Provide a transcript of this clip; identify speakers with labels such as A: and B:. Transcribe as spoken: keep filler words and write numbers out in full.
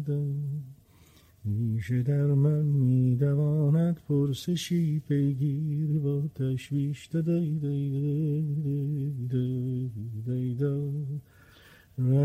A: میشه در من میدواند پرسشی پیگیر با تشویش دادای دای دای